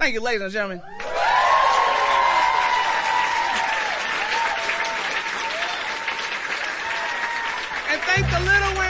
Thank you, ladies and gentlemen. And thank the Little Women.